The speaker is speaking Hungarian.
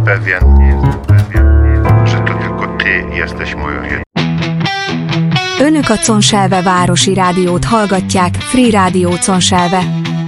pewien, że to tylko ty jesteś moją jedyną. Önök a Conselve városi rádiót hallgatják, Free Rádió Conselve.